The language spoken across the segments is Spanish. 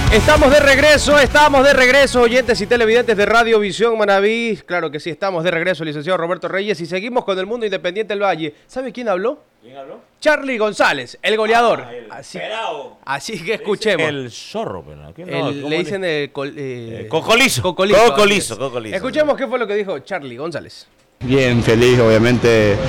Estamos de regreso, oyentes y televidentes de Radio Visión Manaví. Claro que sí, estamos de regreso, licenciado Roberto Reyes, y seguimos con el mundo independiente del Valle. ¿Sabe quién habló? ¿Quién habló? Charly González, el goleador. Así que escuchemos. El zorro, ¿verdad? Le dicen Cocolizo. Cocolizo. Escuchemos qué fue lo que dijo Charly González. Bien, feliz, obviamente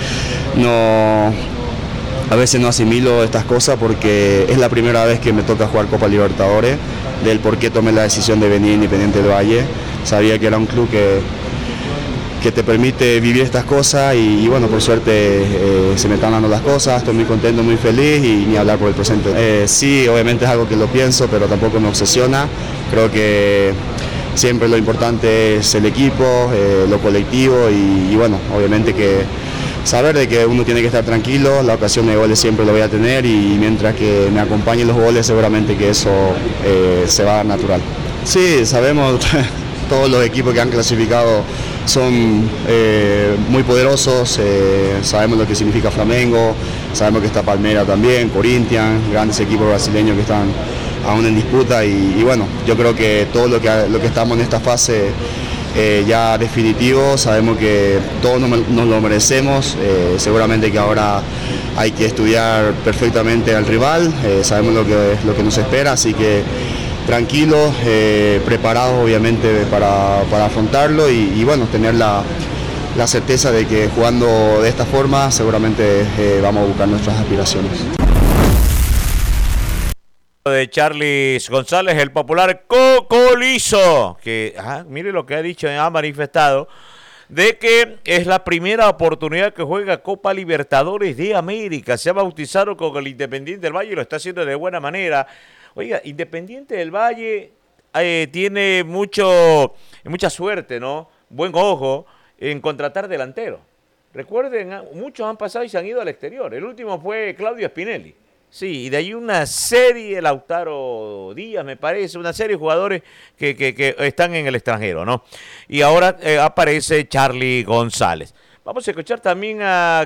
a veces no asimilo estas cosas porque es la primera vez que me toca jugar Copa Libertadores, del por qué tomé la decisión de venir a Independiente del Valle. Sabía que era un club que te permite vivir estas cosas y bueno, por suerte se me están dando las cosas, estoy muy contento, muy feliz y ni hablar por el presente. Sí, obviamente es algo que lo pienso, pero tampoco me obsesiona. Creo que siempre lo importante es el equipo, lo colectivo y bueno, obviamente que saber de que uno tiene que estar tranquilo, la ocasión de goles siempre lo voy a tener y mientras que me acompañen los goles seguramente que eso se va a dar natural. Sí, sabemos, todos los equipos que han clasificado son muy poderosos, sabemos lo que significa Flamengo, sabemos que está Palmeiras también, Corinthians, grandes equipos brasileños que están aún en disputa y bueno, yo creo que todo lo que estamos en esta fase ya definitivo, sabemos que todos nos lo merecemos, seguramente que ahora hay que estudiar perfectamente al rival, sabemos lo que nos espera, así que tranquilos, preparados obviamente para afrontarlo y bueno, tener la certeza de que jugando de esta forma seguramente vamos a buscar nuestras aspiraciones. De Charly González, el popular Cocolizo, que mire lo que ha dicho, ha manifestado de que es la primera oportunidad que juega Copa Libertadores de América. Se ha bautizado con el Independiente del Valle y lo está haciendo de buena manera. Oiga, Independiente del Valle tiene mucha suerte, ¿no? Buen ojo en contratar delantero. Recuerden, muchos han pasado y se han ido al exterior. El último fue Claudio Spinelli. Sí, y de ahí una serie, Lautaro Díaz, me parece, una serie de jugadores que están en el extranjero, ¿no? Y ahora aparece Charly González. Vamos a escuchar también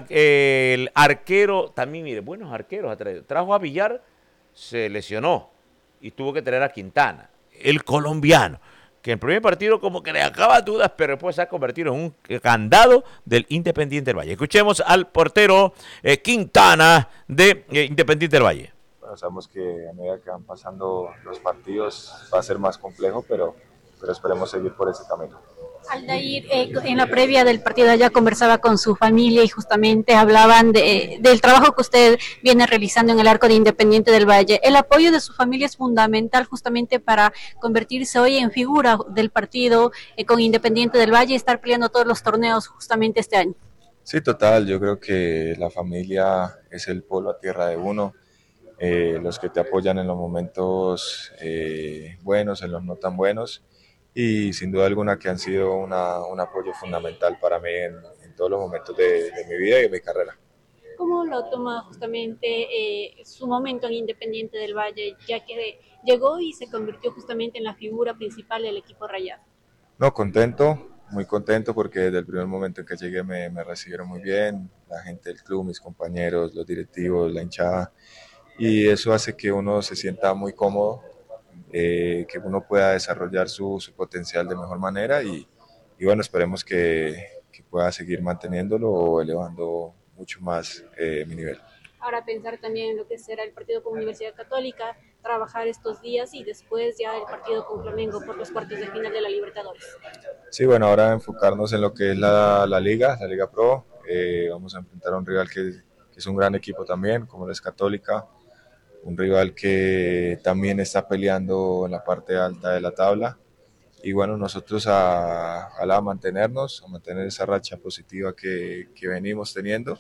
el arquero, también, mire, buenos arqueros ha traído. Trajo a Villar, se lesionó y tuvo que traer a Quintana, el colombiano, que en el primer partido como que le acaba dudas, pero después se ha convertido en un candado del Independiente del Valle. Escuchemos al portero Quintana de Independiente del Valle. Bueno, sabemos que a medida que van pasando los partidos va a ser más complejo, pero esperemos seguir por ese camino. Aldair, en la previa del partido ya conversaba con su familia y justamente hablaban del trabajo que usted viene realizando en el arco de Independiente del Valle. El apoyo de su familia es fundamental justamente para convertirse hoy en figura del partido con Independiente del Valle y estar peleando todos los torneos justamente este año. Sí, total, yo creo que la familia es el polo a tierra de uno, los que te apoyan en los momentos buenos, en los no tan buenos. Y sin duda alguna que han sido un apoyo fundamental para mí en todos los momentos de mi vida y de mi carrera. ¿Cómo lo toma justamente su momento en Independiente del Valle, ya que llegó y se convirtió justamente en la figura principal del equipo rayado? No, contento, muy contento porque desde el primer momento en que llegué me recibieron muy bien, la gente del club, mis compañeros, los directivos, la hinchada, y eso hace que uno se sienta muy cómodo, que uno pueda desarrollar su potencial de mejor manera y bueno, esperemos que pueda seguir manteniéndolo o elevando mucho más mi nivel. Ahora pensar también en lo que será el partido con Universidad Católica, trabajar estos días y después ya el partido con Flamengo por los cuartos de final de la Libertadores. Sí, bueno, ahora enfocarnos en lo que es la Liga Pro. Vamos a enfrentar a un rival que es un gran equipo también, como es Católica. Un rival que también está peleando en la parte alta de la tabla y bueno, nosotros a mantener esa racha positiva que venimos teniendo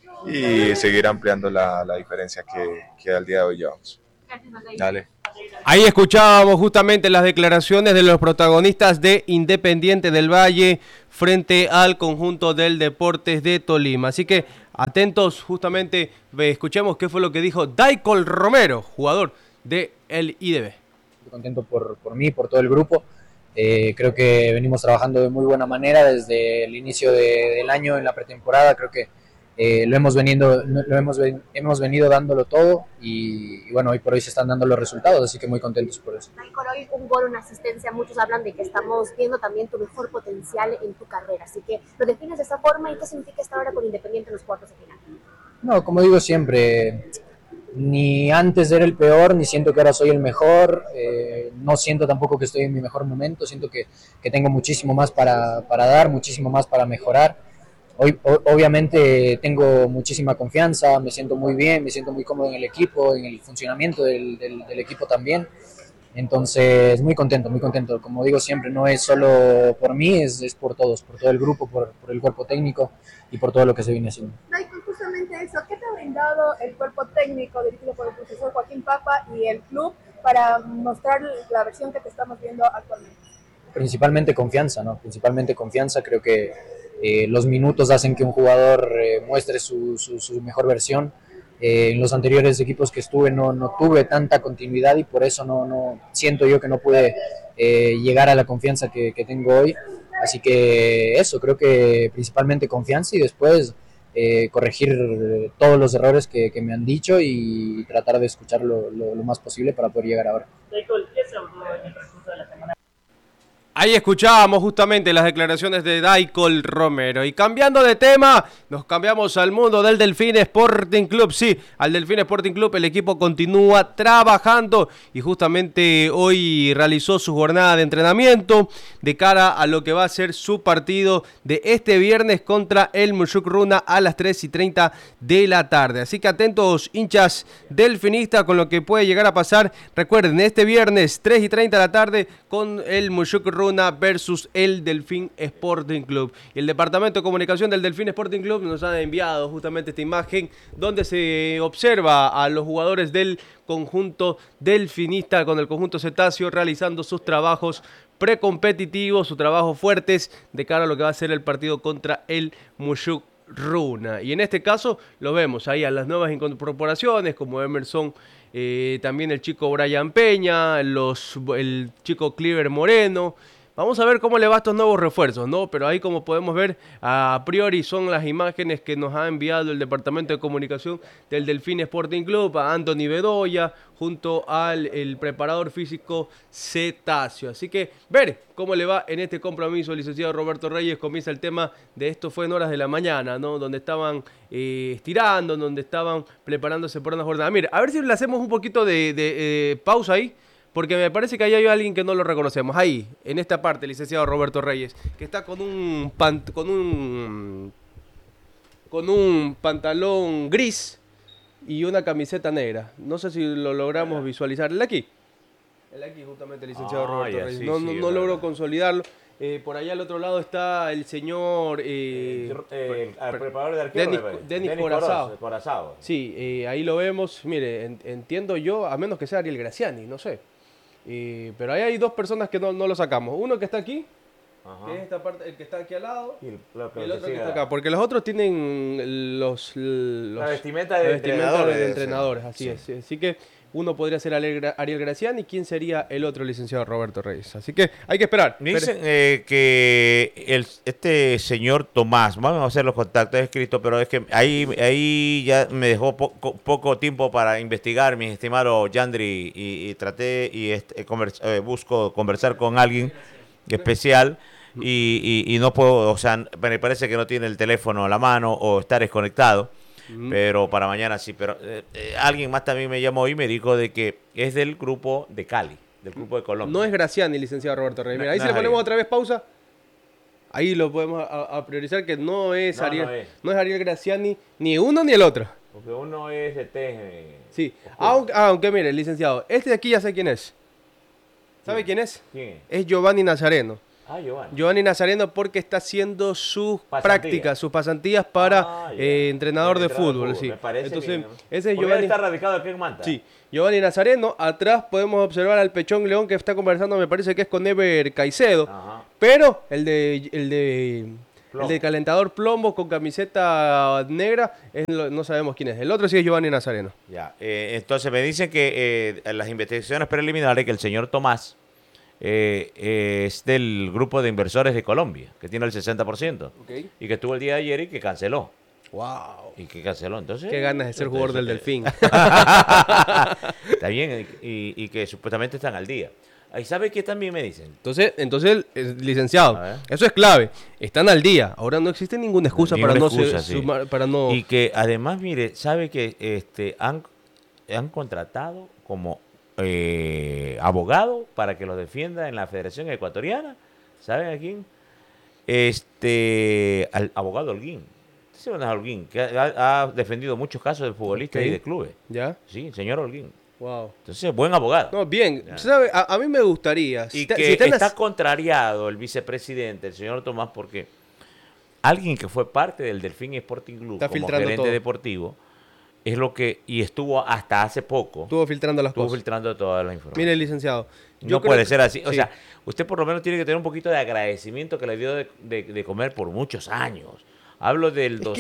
y seguir ampliando la diferencia que al día de hoy llevamos. Dale. Ahí escuchábamos justamente las declaraciones de los protagonistas de Independiente del Valle frente al conjunto del Deportes de Tolima. Así que atentos, justamente escuchemos qué fue lo que dijo Daicol Romero, jugador del IDB. Estoy contento por mí, por todo el grupo. Creo que venimos trabajando de muy buena manera desde el inicio del año en la pretemporada. Creo que hemos venido dándolo todo y bueno, hoy por hoy se están dando los resultados, así que muy contentos por eso. Michael, hoy un gol, una asistencia, muchos hablan de que estamos viendo también tu mejor potencial en tu carrera, así que lo defines de esta forma y qué significa estar ahora con Independiente en los cuartos de final. No, como digo siempre, ni antes era el peor, ni siento que ahora soy el mejor, no siento tampoco que estoy en mi mejor momento, siento que tengo muchísimo más para dar, muchísimo más para mejorar. Hoy, obviamente tengo muchísima confianza, me siento muy bien, me siento muy cómodo en el equipo, en el funcionamiento del equipo también. Entonces, muy contento, muy contento. Como digo siempre, no es solo por mí, es por todos, por todo el grupo, por el cuerpo técnico y por todo lo que se viene haciendo. Michael, justamente eso, ¿qué te ha brindado el cuerpo técnico dirigido por el profesor Joaquín Papa y el club para mostrar la versión que te estamos viendo actualmente? Principalmente confianza, ¿no? Principalmente confianza, creo que los minutos hacen que un jugador muestre su mejor versión. En los anteriores equipos que estuve no tuve tanta continuidad y por eso no siento yo que no pude llegar a la confianza que tengo hoy. Así que eso, creo que principalmente confianza y después corregir todos los errores que me han dicho y tratar de escuchar lo más posible para poder llegar ahora. Ahí escuchábamos justamente las declaraciones de Daicol Romero. Y cambiando de tema, nos cambiamos al mundo del Delfín Sporting Club. Sí, al Delfín Sporting Club el equipo continúa trabajando y justamente hoy realizó su jornada de entrenamiento de cara a lo que va a ser su partido de este viernes contra el Mushuk Runa a las 3:30 de la tarde. Así que atentos, hinchas delfinistas, con lo que puede llegar a pasar. Recuerden, este viernes 3:30 de la tarde con el Mushuk Runa versus el Delfín Sporting Club. Y el Departamento de Comunicación del Delfín Sporting Club nos ha enviado justamente esta imagen donde se observa a los jugadores del conjunto delfinista con el conjunto cetáceo realizando sus trabajos precompetitivos, sus trabajos fuertes de cara a lo que va a ser el partido contra el Mushuk Runa. Y en este caso lo vemos ahí a las nuevas incorporaciones como Emerson, también el chico Brian Peña, el chico Cliver Moreno. Vamos a ver cómo le va a estos nuevos refuerzos, ¿no? Pero ahí, como podemos ver, a priori son las imágenes que nos ha enviado el Departamento de Comunicación del Delfín Sporting Club, a Anthony Bedoya, junto al el preparador físico Cetáceo. Así que ver cómo le va en este compromiso el licenciado Roberto Reyes. Comienza el tema de esto, fue en horas de la mañana, ¿no? Donde estaban estirando, donde estaban preparándose por una jornada. Mira, a ver si le hacemos un poquito de pausa ahí. Porque me parece que ahí hay alguien que no lo reconocemos. Ahí, en esta parte, el licenciado Roberto Reyes, que está con un pantalón gris y una camiseta negra. No sé si lo logramos visualizar. El de aquí, justamente, el licenciado Roberto Reyes. Sí, no logro consolidarlo. Por allá al otro lado está el señor preparador de arquero, Denis Corazao. Sí, ahí lo vemos. Mire, entiendo yo, a menos que sea Ariel Graciani, no sé. Pero ahí hay dos personas que no lo sacamos. Uno que está aquí, que es esta parte, el que está aquí al lado, y el otro que está acá. Porque los otros tienen la vestimenta de entrenadores. Así es. Así que uno podría ser Ariel Graciani, ¿quién sería el otro licenciado Roberto Reyes? Así que hay que esperar. Me dicen que este señor Tomás, vamos a hacer los contactos escritos, pero es que ahí ya me dejó poco tiempo para investigar, mi estimado Yandri, y traté busco conversar con alguien especial y no puedo, o sea, me parece que no tiene el teléfono a la mano o está desconectado. Pero para mañana sí. Pero alguien más también me llamó y me dijo de que es del grupo de Cali, del grupo de Colombia. No es Graciani, licenciado Roberto Reyes. Mira, ahí si le ponemos otra vez pausa, ahí lo podemos a priorizar, que no es Ariel Graciani, ni uno ni el otro. Porque uno es de Teje. Sí, aunque mire, licenciado, este de aquí ya sé quién es. ¿Sabe quién es? ¿Quién es Giovanni Nazareno. Giovanni Nazareno, porque está haciendo sus prácticas, sus pasantías para entrenador de fútbol. Sí. Me parece. Entonces, bien, ¿no? ese es Giovanni. Está radicado aquí en Manta. Sí, Giovanni Nazareno. Atrás podemos observar al Pechón León, que está conversando, me parece que es con Ever Caicedo. Ajá. Pero el de calentador plomo con camiseta negra, no sabemos quién es. El otro sí es Giovanni Nazareno. Ya, entonces me dicen que en las investigaciones preliminares que el señor Tomás es del grupo de inversores de Colombia, que tiene el 60%, y que estuvo el día de ayer y que canceló. Wow. Y que canceló. Entonces, Qué ganas de ser jugador del Delfín. Está bien, y que supuestamente están al día. ¿Y sabe qué también me dicen? Entonces, licenciado, A ver. eso es clave. Están al día. Ahora no existe ninguna excusa Ninguna para no excusa, sí. para no. Y que además, mire, sabe que han contratado como abogado para que los defienda en la Federación Ecuatoriana. ¿Saben a quién? Al abogado Holguín. ¿Usted sabe quién es Holguín? Que ha defendido muchos casos de futbolistas Ok. y de clubes. ¿Ya? Sí, señor Holguín. Wow. Entonces, buen abogado. No, bien. Ya. ¿Sabe? A mí me gustaría. Y si que están está as- contrariado el vicepresidente, el señor Tomás, porque alguien que fue parte del Delfín Sporting Club Está como filtrando gerente todo. deportivo, es lo que, y estuvo hasta hace poco, estuvo filtrando las estuvo cosas. filtrando toda la información. Mire, licenciado. No puede ser así. O sí. sea, usted por lo menos tiene que tener un poquito de agradecimiento que le dio de comer por muchos años. Hablo del Es que-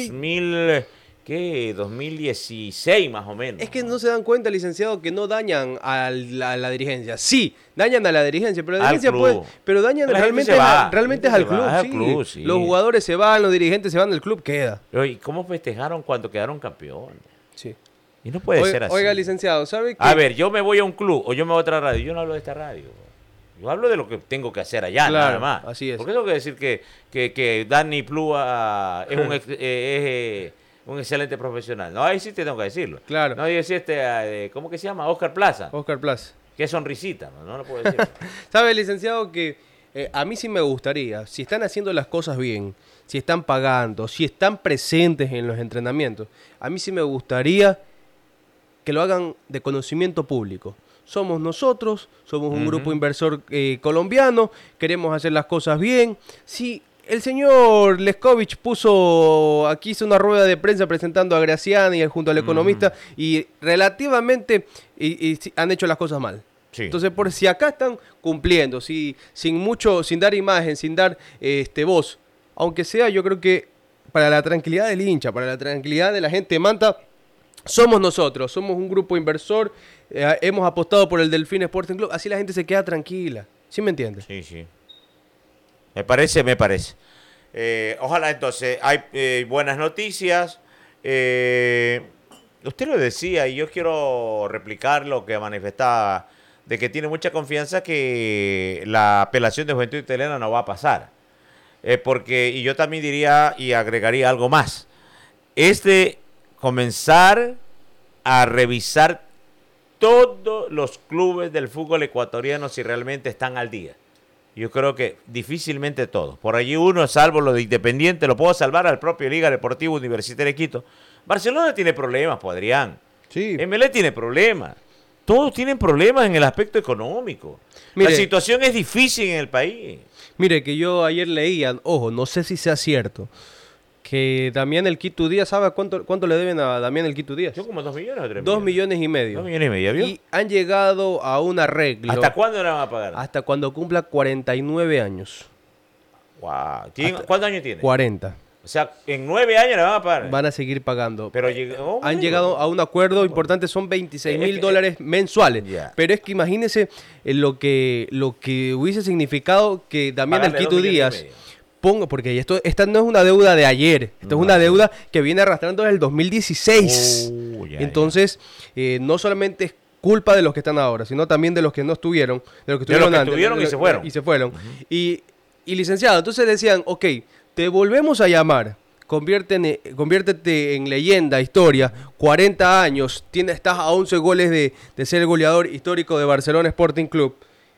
2016 más o menos. Es que no se dan cuenta, licenciado, que no dañan a la dirigencia. Sí, dañan a la dirigencia, pero la Al dirigencia club. pero dañan La gente realmente, se va, realmente es la al gente club, se va, sí. al club, sí. Los jugadores se van, los dirigentes se van, el club queda. ¿Y cómo festejaron cuando quedaron campeones? Sí. Y no puede ser así. Oiga, licenciado, ¿sabe qué? A ver, yo me voy a un club o yo me voy a otra radio. Yo no hablo de esta radio. Yo hablo de lo que tengo que hacer allá, Claro, nada más. así es. Porque tengo que decir que Dani Plúa es un excelente profesional. No, ahí sí te tengo que decirlo. Claro. No, yo decía ¿cómo que se llama? Oscar Plaza. Oscar Plaza. Qué sonrisita, no lo puedo decir. ¿Sabe, licenciado, que a mí sí me gustaría, si están haciendo las cosas bien, si están pagando, si están presentes en los entrenamientos, a mí sí me gustaría que lo hagan de conocimiento público. Somos nosotros, somos un grupo inversor colombiano, queremos hacer las cosas bien. Si el señor Leskovich hizo una rueda de prensa presentando a Graciani junto al economista y relativamente sí, han hecho las cosas mal. Sí. Entonces, por si acá están cumpliendo, sin dar imagen, sin dar voz, aunque sea, yo creo que para la tranquilidad del hincha, para la tranquilidad de la gente de Manta, somos nosotros, somos un grupo inversor, hemos apostado por el Delfín Sporting Club, así la gente se queda tranquila. ¿Sí me entiendes? Sí, sí. Me parece. Ojalá entonces, hay buenas noticias. Usted lo decía y yo quiero replicar lo que manifestaba, de que tiene mucha confianza que la apelación de Juventud Italiana no va a pasar. Y yo también diría y agregaría algo más. Es de comenzar a revisar todos los clubes del fútbol ecuatoriano si realmente están al día. Yo creo que difícilmente todos. Por allí uno, salvo lo de Independiente, lo puedo salvar al propio Liga Deportiva Universitaria de Quito. Barcelona tiene problemas, pues, Adrián. Sí. MLE tiene problemas. Todos tienen problemas en el aspecto económico. Mire, la situación es difícil en el país. Mire, que yo ayer leía, ojo, no sé si sea cierto, que Damián El Quito Díaz, ¿sabe cuánto le deben a Damián El Quito Díaz? Son como 2 millones o 3 millones. 2 millones y medio. 2 millones y medio, ¿vio? Y han llegado a un arreglo. ¿Hasta cuándo le van a pagar? Hasta cuando cumpla 49 años. Wow. ¿Cuántos años tiene? 40. O sea, en 9 años le van a pagar. Van a seguir pagando. Pero Han llegado a un acuerdo importante, son $26,000 mensuales. Ya. Pero es que imagínense lo que hubiese significado que Damián El Pagarle Quito 2 millones y Díaz medio. ponga, porque esta no es una deuda de ayer, esto es una deuda que viene arrastrando desde el 2016. Entonces, no solamente es culpa de los que están ahora, sino también de los que no estuvieron, de los que estuvieron antes. estuvieron y se fueron. Y se fueron. Y licenciado, entonces decían, ok, te volvemos a llamar, conviértete en leyenda, historia, 40 años, estás a 11 goles de ser el goleador histórico de Barcelona Sporting Club.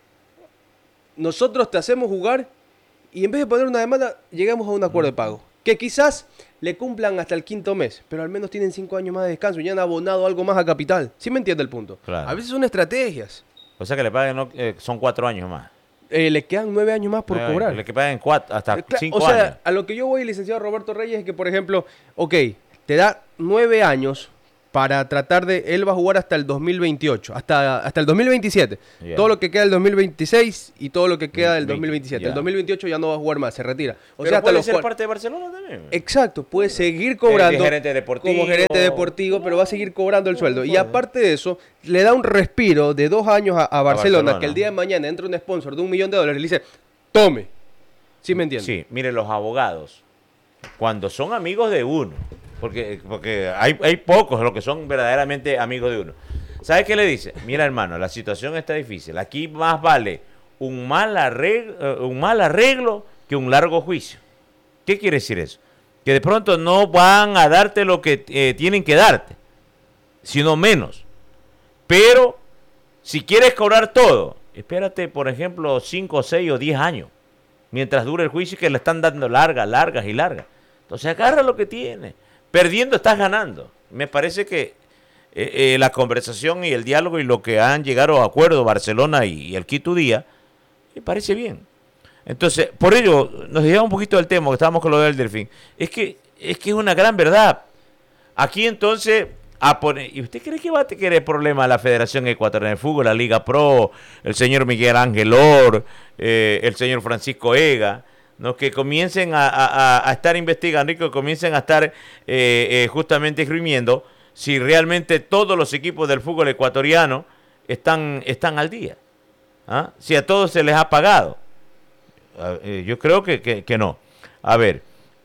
Nosotros te hacemos jugar y en vez de poner una demanda, llegamos a un acuerdo de pago. Que quizás le cumplan hasta el 5º mes, pero al menos tienen 5 años más de descanso y ya han abonado algo más a capital. ¿Sí me entiende el punto? Claro. A veces son estrategias. O sea que le paguen, son 4 años más. Le quedan 9 años más por cobrar. Le que paguen 4, hasta 5 O sea, años. a lo que yo voy, licenciado Roberto Reyes, es que, por ejemplo, ok, te da 9 años para tratar él va a jugar hasta el 2028, hasta el 2027. Yeah. Todo lo que queda del 2026 y todo lo que queda del 20, 2027. yeah. El 2028 ya no va a jugar más, se retira. O Pero sea, hasta puede los ser parte de Barcelona también. Exacto, puede seguir cobrando gerente deportivo. como gerente deportivo, pero va a seguir cobrando el sueldo. Y aparte de eso, le da un respiro de 2 años a Barcelona, que el día de mañana entra un sponsor de $1 millón y le dice, tome. ¿Sí me entiendes? Sí, mire, los abogados, cuando son amigos de uno, Porque hay pocos los que son verdaderamente amigos de uno. ¿Sabe qué le dice? Mira, hermano, la situación está difícil. Aquí más vale un mal arreglo que un largo juicio. ¿Qué quiere decir eso? Que de pronto no van a darte lo que tienen que darte, sino menos. Pero si quieres cobrar todo, espérate, por ejemplo, 5, 6 o 10 años, mientras dure el juicio, que le están dando largas. Entonces agarra lo que tiene. Perdiendo estás ganando. Me parece que la conversación y el diálogo y lo que han llegado a acuerdo Barcelona y el Quito Día, me parece bien. Entonces, por ello, nos lleva un poquito del tema, que estábamos con lo del Delfín. Es que es una gran verdad. Aquí entonces, ¿y usted cree que va a tener problema la Federación Ecuatoriana de Fútbol, la Liga Pro, el señor Miguel Ángel Or, el señor Francisco Ega, ¿no? Que comiencen a estar investigando y que comiencen a estar justamente esgrimiendo si realmente todos los equipos del fútbol ecuatoriano están al día? ¿Ah? Si a todos se les ha pagado. Yo creo que no. A ver,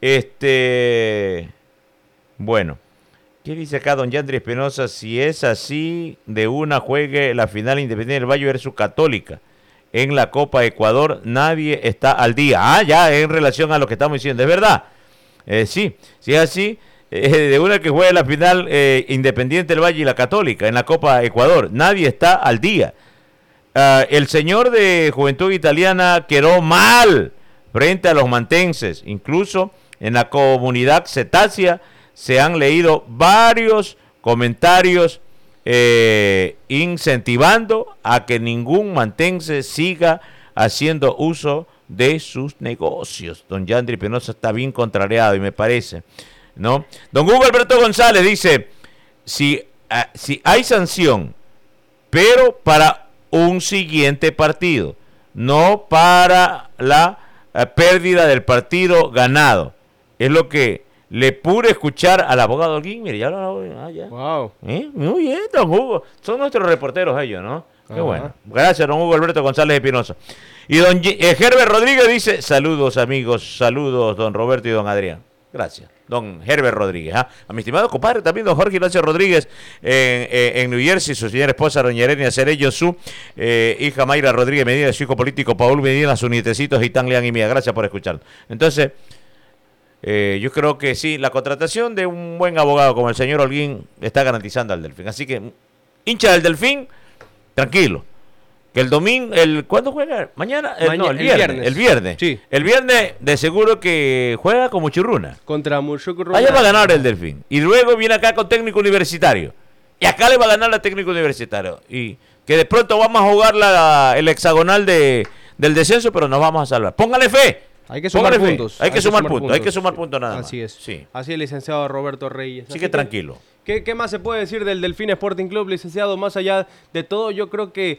bueno, ¿qué dice acá don Yandri Espinosa? Si es así, de una juegue la final Independiente del Valle versus Católica en la Copa Ecuador, nadie está al día. Ya, en relación a lo que estamos diciendo, es verdad. Sí, si es así, de una que juegue la final Independiente del Valle y la Católica en la Copa Ecuador, nadie está al día. El señor de Juventud Italiana quedó mal frente a los mantenses. Incluso en la comunidad cetácea se han leído varios comentarios incentivando a que ningún mantense siga haciendo uso de sus negocios. Don Yandri Penosa está bien contrariado y me parece, ¿no? Don Hugo Alberto González dice, si hay sanción, pero para un siguiente partido, no para la pérdida del partido ganado. Es lo que le pude escuchar al abogado Holguín. Mire, ya lo ya. Wow. Muy bien, don Hugo. Son nuestros reporteros ellos, ¿no? Qué bueno. Gracias, don Hugo Alberto González Espinosa. Y don Herbert Rodríguez dice, saludos amigos, saludos don Roberto y don Adrián. Gracias. Don Herbert Rodríguez. A mi estimado compadre también, don Jorge Ignacio Rodríguez, en New Jersey, su señora esposa, doña Erenia Cerello, su hija Mayra Rodríguez Medina, su hijo político Paul Medina, sus nietecitos Gitán, Leán y Mía. Gracias por escuchar. Entonces, yo creo que sí, la contratación de un buen abogado como el señor Holguín está garantizando al Delfín. Así que, hincha del Delfín, tranquilo. Que el domingo, ¿cuándo juega? Mañana, el viernes. El viernes. Sí. El viernes de seguro que juega con Muchurruna. Contra Muchurruna. Allá va a ganar el Delfín. Y luego viene acá con técnico universitario. Y acá le va a ganar la técnico universitario. Y que de pronto vamos a jugar el hexagonal del descenso, pero nos vamos a salvar. Póngale fe. Hay que sumar puntos. Hay que sumar puntos nada más. Así es. Sí. Así es, licenciado Roberto Reyes. Así que tranquilo. ¿Qué más se puede decir del Delfín Sporting Club, licenciado? Más allá de todo, yo creo que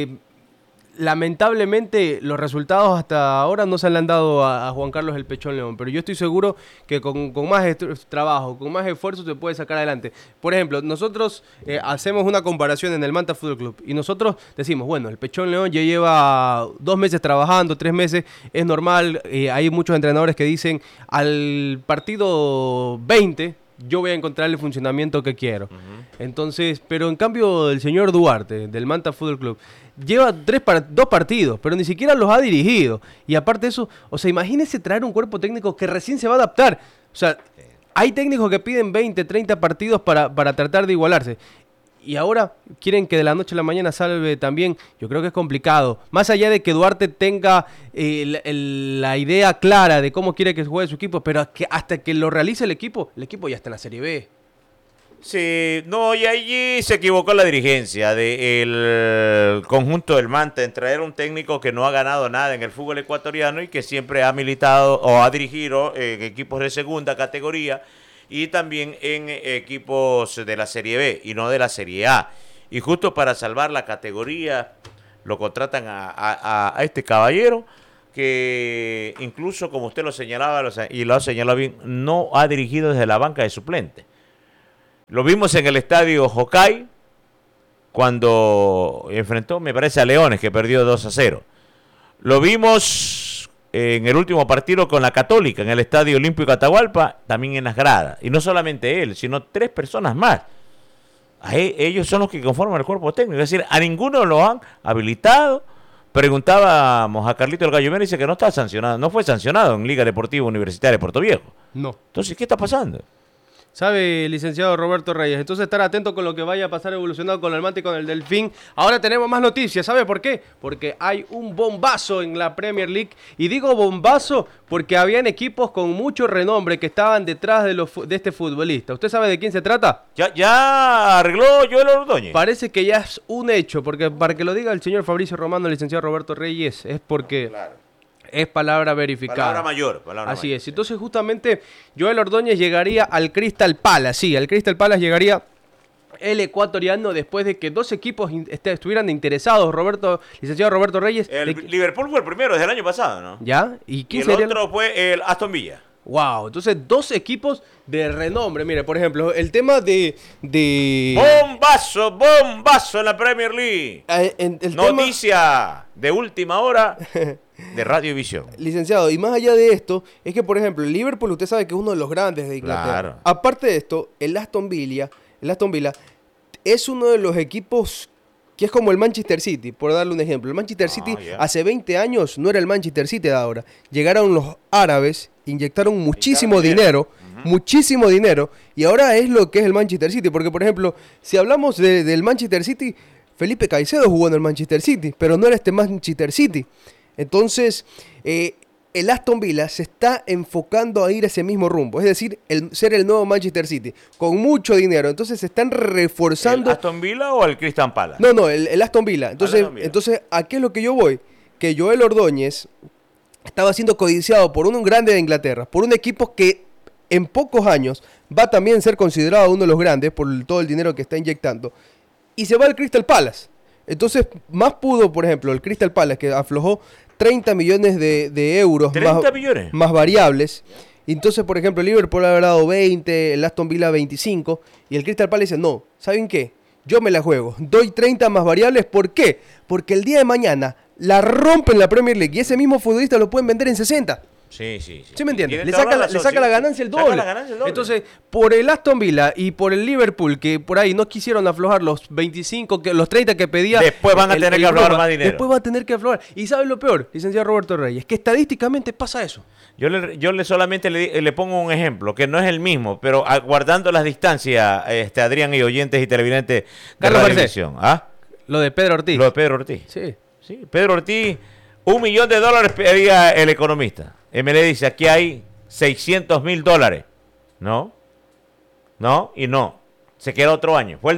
lamentablemente los resultados hasta ahora no se le han dado a Juan Carlos el Pechón León, pero yo estoy seguro que con más trabajo, con más esfuerzo se puede sacar adelante. Por ejemplo, nosotros hacemos una comparación en el Manta Fútbol Club y nosotros decimos, bueno, el Pechón León ya lleva 2 meses trabajando, 3 meses, es normal, hay muchos entrenadores que dicen al partido 20 yo voy a encontrar el funcionamiento que quiero. Entonces, pero en cambio el señor Duarte del Manta Fútbol Club lleva 2 partidos, pero ni siquiera los ha dirigido. Y aparte de eso, o sea, imagínese traer un cuerpo técnico que recién se va a adaptar. O sea, hay técnicos que piden 20, 30 partidos para tratar de igualarse. Y ahora quieren que de la noche a la mañana salve también. Yo creo que es complicado. Más allá de que Duarte tenga la idea clara de cómo quiere que juegue su equipo, pero hasta que lo realice el equipo ya está en la Serie B. Sí, no, y allí se equivocó la dirigencia del conjunto del Manta en traer un técnico que no ha ganado nada en el fútbol ecuatoriano y que siempre ha militado o ha dirigido en equipos de segunda categoría y también en equipos de la Serie B y no de la Serie A. Y justo para salvar la categoría lo contratan a este caballero que incluso, como usted lo señalaba y lo ha señalado bien, no ha dirigido desde la banca de suplente. Lo vimos en el estadio Hokkaido cuando enfrentó, me parece, a Leones, que perdió 2-0. Lo vimos en el último partido con la Católica, en el Estadio Olímpico Atahualpa, también en las gradas. Y no solamente él, sino 3 personas más. Ellos son los que conforman el cuerpo técnico. Es decir, a ninguno lo han habilitado. Preguntábamos a Carlito el Gallo Mena y dice que no está sancionado, no fue sancionado en Liga Deportiva Universitaria de Puerto Viejo. No. Entonces, ¿qué está pasando? Sabe, licenciado Roberto Reyes. Entonces, estar atento con lo que vaya a pasar evolucionado con el Manta y con el Delfín. Ahora tenemos más noticias. ¿Sabe por qué? Porque hay un bombazo en la Premier League. Y digo bombazo porque habían equipos con mucho renombre que estaban detrás de este futbolista. ¿Usted sabe de quién se trata? Ya arregló Joel Ordóñez. Parece que ya es un hecho, porque para que lo diga el señor Fabricio Romano, el licenciado Roberto Reyes, es porque... Claro. Es palabra verificada. Palabra mayor. Así es. Entonces, justamente, Joel Ordóñez llegaría al Crystal Palace. Sí, al Crystal Palace llegaría el ecuatoriano después de que 2 equipos estuvieran interesados. Licenciado Roberto Reyes. Liverpool fue el primero desde el año pasado, ¿no? ¿Ya? ¿Y el otro fue el Aston Villa. Wow, entonces 2 equipos de renombre. Mire, por ejemplo, el tema de... Bombazo en la Premier League. Noticia de última hora de Radiovisión. Licenciado, y más allá de esto, es que, por ejemplo, el Liverpool, usted sabe que es uno de los grandes de Inglaterra. Claro. Aparte de esto, el Aston Villa es uno de los equipos que es como el Manchester City, por darle un ejemplo. El Manchester City hace 20 años no era el Manchester City de ahora. Llegaron los árabes, inyectaron muchísimo dinero, y ahora es lo que es el Manchester City. Porque, por ejemplo, si hablamos del Manchester City, Felipe Caicedo jugó en el Manchester City, pero no era este Manchester City. Entonces, el Aston Villa se está enfocando a ir a ese mismo rumbo, es decir, ser el nuevo Manchester City, con mucho dinero. Entonces se están reforzando. ¿El Aston Villa o el Crystal Palace? No, el Aston Villa. Entonces, ¿a qué es lo que yo voy? Que Joel Ordóñez estaba siendo codiciado por un grande de Inglaterra, por un equipo que en pocos años va también a ser considerado uno de los grandes por todo el dinero que está inyectando, y se va al Crystal Palace. Entonces, más pudo, por ejemplo, el Crystal Palace, que aflojó 30 millones de euros 30 millones más variables. Entonces, por ejemplo, el Liverpool habrá dado 20, el Aston Villa 25, y el Crystal Palace dice, no, ¿saben qué? Yo me la juego, doy 30 más variables. ¿Por qué? Porque el día de mañana la rompen la Premier League y ese mismo futbolista lo pueden vender en 60. Sí. ¿Sí me entiendes? Le saca la ganancia el doble. Entonces, por el Aston Villa y por el Liverpool, que por ahí no quisieron aflojar los 25, los 30 que pedía. Después van a tener que aflojar más dinero. Después va a tener que aflojar. ¿Y saben lo peor, licenciado Roberto Reyes? Que estadísticamente pasa eso. Yo solamente le pongo un ejemplo, que no es el mismo, pero guardando las distancias, Adrián y oyentes y televidentes de la televisión. ¿Ah? Lo de Pedro Ortiz. Lo de Pedro Ortiz. Sí. Pedro Ortiz, $1 millón pedía el economista. ML dice, aquí hay $600,000. No. Se queda otro año. Fue el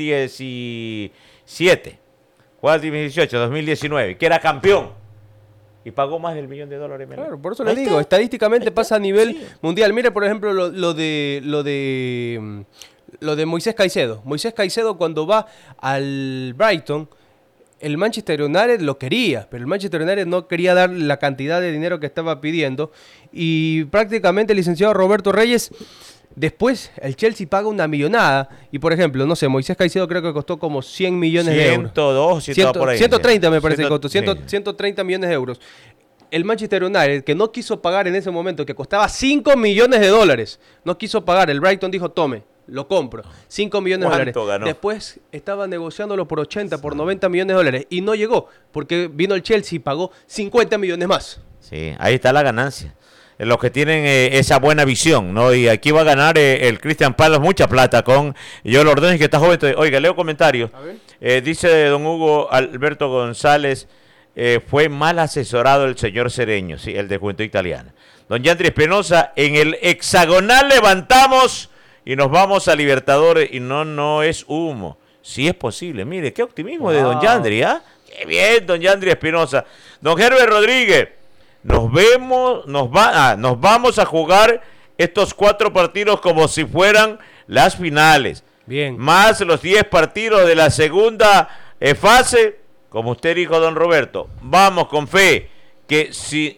2017. Fue el 2018, 2019, que era campeón. Y pagó más del $1 millón. ML. Claro, por eso le digo, estadísticamente pasa a nivel mundial. Mire, por ejemplo, lo de Moisés Caicedo. Moisés Caicedo, cuando va al Brighton, el Manchester United lo quería, pero el Manchester United no quería dar la cantidad de dinero que estaba pidiendo. Y prácticamente el licenciado Roberto Reyes, después el Chelsea paga una millonada. Y por ejemplo, no sé, Moisés Caicedo creo que costó como 100 millones de euros. 102, por ahí. 130 me parece que costó, 130 millones de euros. El Manchester United, que no quiso pagar en ese momento, que costaba $5 millones, no quiso pagar. El Brighton dijo, tome, lo compro, $5 millones. Ganó? Después estaba negociándolo por 80, por $90 millones, y no llegó, porque vino el Chelsea y pagó 50 millones más. Sí, ahí está la ganancia. Los que tienen esa buena visión, ¿no? Y aquí va a ganar el Crystal Palace mucha plata con Joel Ordóñez, que está joven. Oiga, leo comentarios. Dice don Hugo Alberto González, fue mal asesorado el señor Cereño, sí, el de Juventud Italiana. Don Yandri Espinosa, en el hexagonal levantamos y nos vamos a Libertadores, y no es humo. Sí es posible. Mire, qué optimismo de don Yandri, ¿ah? Qué bien, don Yandri Espinosa. Don Herbert Rodríguez, nos vamos a jugar estos 4 partidos como si fueran las finales. Bien. Más los 10 partidos de la segunda fase, como usted dijo, don Roberto. Vamos con fe, que sí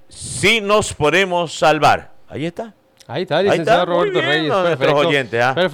nos podemos salvar. Ahí está. Ahí está, licenciado Roberto Reyes. Nuestros oyentes, ¿ah? Perfecto.